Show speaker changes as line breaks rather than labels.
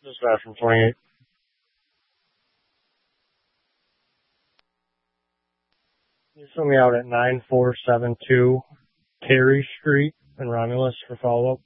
This is from 28. You send me out at 9472 Terry Street in Romulus for follow-up.